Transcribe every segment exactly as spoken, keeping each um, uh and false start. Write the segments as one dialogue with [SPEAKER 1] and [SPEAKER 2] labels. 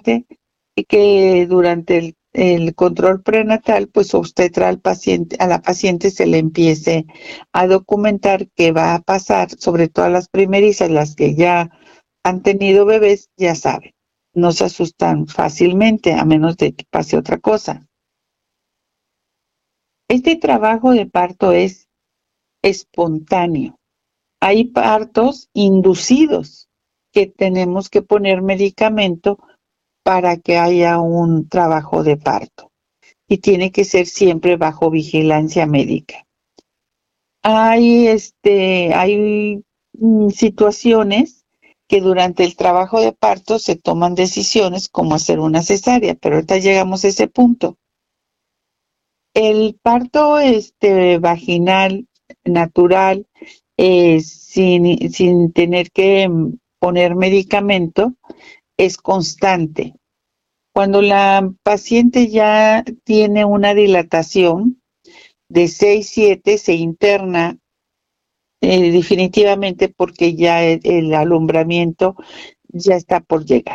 [SPEAKER 1] importante que durante el, el control prenatal, pues obstetra al paciente, a la paciente se le empiece a documentar qué va a pasar, sobre todo a las primerizas, las que ya han tenido bebés, ya saben, no se asustan fácilmente a menos de que pase otra cosa. Este trabajo de parto es espontáneo. Hay partos inducidos que tenemos que poner medicamento para que haya un trabajo de parto y tiene que ser siempre bajo vigilancia médica. Hay, este, hay mm, situaciones que durante el trabajo de parto se toman decisiones como hacer una cesárea, pero ahorita llegamos a ese punto. El parto este, vaginal natural, eh, sin, sin tener que poner medicamento, es constante. Cuando la paciente ya tiene una dilatación de seis siete, se interna eh, definitivamente porque ya el, el alumbramiento ya está por llegar.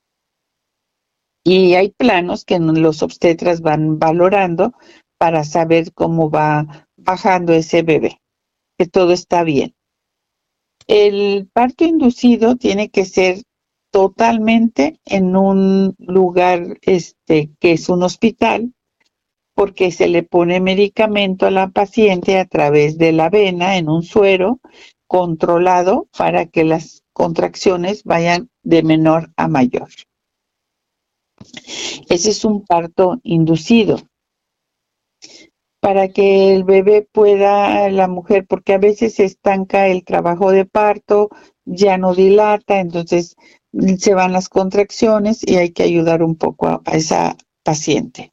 [SPEAKER 1] Y hay planos que los obstetras van valorando para saber cómo va bajando ese bebé, que todo está bien. El parto inducido tiene que ser totalmente en un lugar este, que es un hospital, porque se le pone medicamento a la paciente a través de la vena en un suero controlado para que las contracciones vayan de menor a mayor. Ese es un parto inducido. Para que el bebé pueda, la mujer, porque a veces se estanca el trabajo de parto, ya no dilata, entonces se van las contracciones y hay que ayudar un poco a, a esa paciente.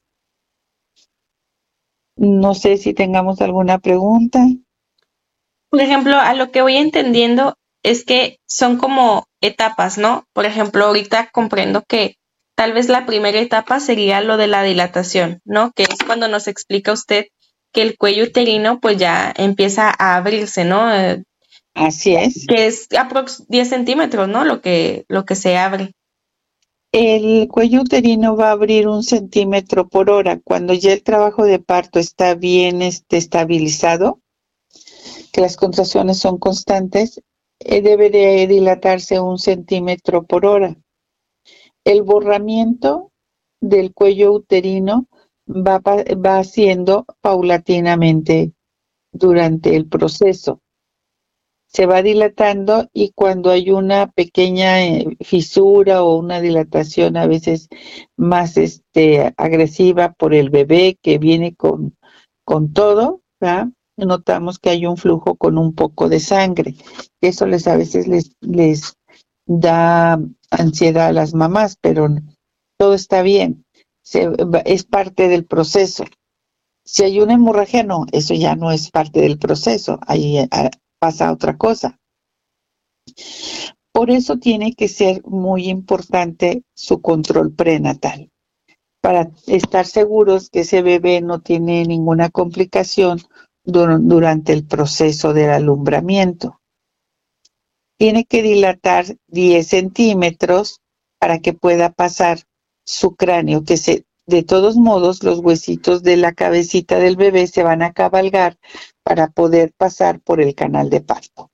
[SPEAKER 1] No sé si tengamos alguna pregunta.
[SPEAKER 2] Por ejemplo, a lo que voy entendiendo es que son como etapas, ¿no? Por ejemplo, ahorita comprendo que tal vez la primera etapa sería lo de la dilatación, ¿no? Que es cuando nos explica usted que el cuello uterino pues ya empieza a abrirse, ¿no? Eh,
[SPEAKER 1] Así es.
[SPEAKER 2] que es aprox diez centímetros, ¿no? Lo que, lo que se abre.
[SPEAKER 1] El cuello uterino va a abrir un centímetro por hora. Cuando ya el trabajo de parto está bien este, estabilizado, que las contracciones son constantes, eh, debe de dilatarse un centímetro por hora. El borramiento del cuello uterino va, va haciendo paulatinamente durante el proceso. Se va dilatando y cuando hay una pequeña eh, fisura o una dilatación a veces más este, agresiva por el bebé que viene con, con todo, ¿verdad? Notamos que hay un flujo con un poco de sangre. Eso les a veces les, les da ansiedad a las mamás, pero todo está bien. Se, es parte del proceso. Si hay una hemorragia, no, eso ya no es parte del proceso. Ahí a, pasa otra cosa. Por eso tiene que ser muy importante su control prenatal, para estar seguros que ese bebé no tiene ninguna complicación dur- durante el proceso del alumbramiento. Tiene que dilatar diez centímetros para que pueda pasar su cráneo, que se, de todos modos los huesitos de la cabecita del bebé se van a cabalgar para poder pasar por el canal de parto.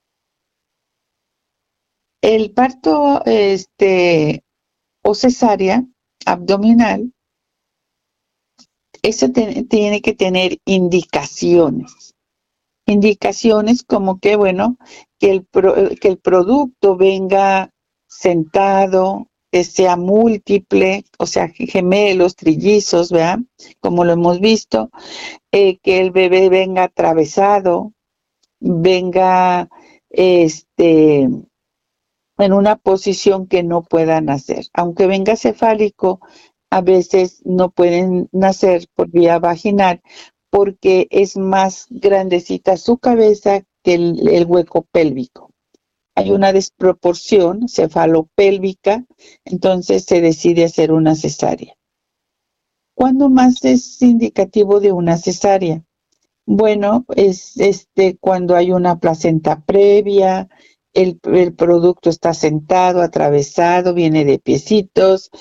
[SPEAKER 1] El parto este, o cesárea abdominal, eso te, tiene que tener indicaciones. Indicaciones como que, bueno, que el, pro, que el producto venga sentado, que sea múltiple, o sea, gemelos, trillizos, ¿verdad? Como lo hemos visto, eh, que el bebé venga atravesado, venga este, en una posición que no puedan nacer. Aunque venga cefálico, a veces no pueden nacer por vía vaginal porque es más grandecita su cabeza que el, el hueco pélvico. Hay una desproporción cefalopélvica, entonces se decide hacer una cesárea. ¿Cuándo más es indicativo de una cesárea? Bueno, es este cuando hay una placenta previa, el, el producto está sentado, atravesado, viene de piecitos,